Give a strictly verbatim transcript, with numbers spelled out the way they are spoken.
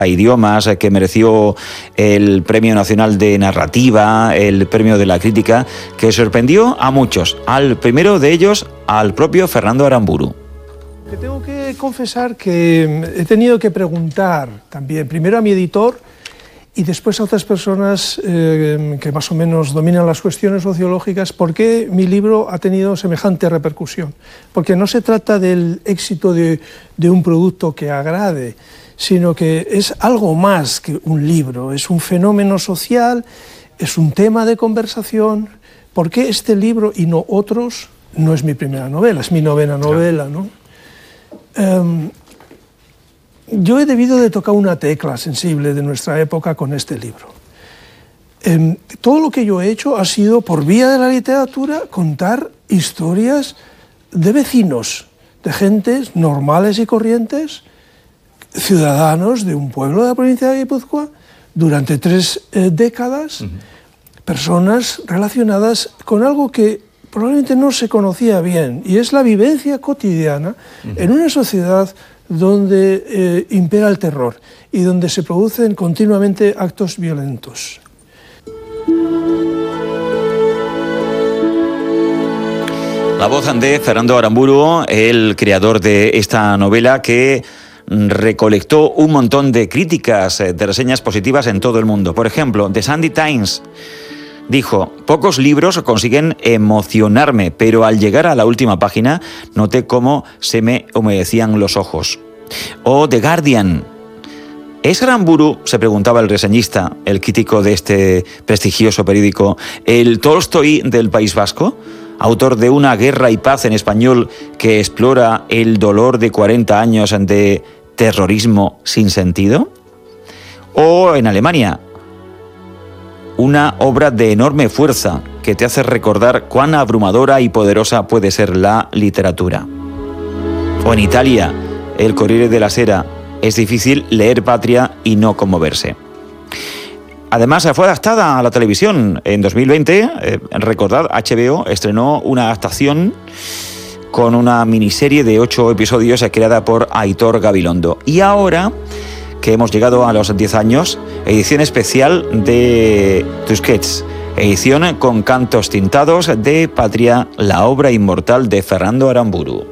idiomas, que mereció el Premio Nacional de Narrativa, el Premio de la Crítica, que sorprendió a muchos. Al primero de ellos, al propio Fernando Aramburu. Tengo que confesar que he tenido que preguntar también, primero a mi editor y después a otras personas eh, que más o menos dominan las cuestiones sociológicas, por qué mi libro ha tenido semejante repercusión. Porque no se trata del éxito de, de un producto que agrade, sino que es algo más que un libro, es un fenómeno social, es un tema de conversación. ¿Por qué este libro y no otros? No es mi primera novela, es mi novena novela, ¿no? Um, yo he debido de tocar una tecla sensible de nuestra época con este libro. Um, todo lo que yo he hecho ha sido, por vía de la literatura, contar historias de vecinos, de gentes normales y corrientes, ciudadanos de un pueblo de la provincia de Guipúzcoa, durante tres eh, décadas, uh-huh. personas relacionadas con algo que probablemente no se conocía bien, y es la vivencia cotidiana uh-huh. en una sociedad donde eh, impera el terror y donde se producen continuamente actos violentos. La voz de Fernando Aramburu, el creador de esta novela que recolectó un montón de críticas, de reseñas positivas en todo el mundo. Por ejemplo, The Sunday Times dijo: pocos libros consiguen emocionarme, pero al llegar a la última página noté cómo se me humedecían los ojos. O The Guardian: ¿es Aramburu, se preguntaba el reseñista, el crítico de este prestigioso periódico, el Tolstoy del País Vasco? Autor de Una guerra y paz en español que explora el dolor de cuarenta años de terrorismo sin sentido. O en Alemania, una obra de enorme fuerza que te hace recordar cuán abrumadora y poderosa puede ser la literatura. O en Italia, el Corriere della Sera, es difícil leer Patria y no conmoverse. Además, fue adaptada a la televisión en dos mil veinte. Eh, recordad, H B O estrenó una adaptación con una miniserie de ocho episodios creada por Aitor Gabilondo. Y ahora, que hemos llegado a los diez años, edición especial de Tusquets, edición con cantos tintados de Patria, la obra inmortal de Fernando Aramburu.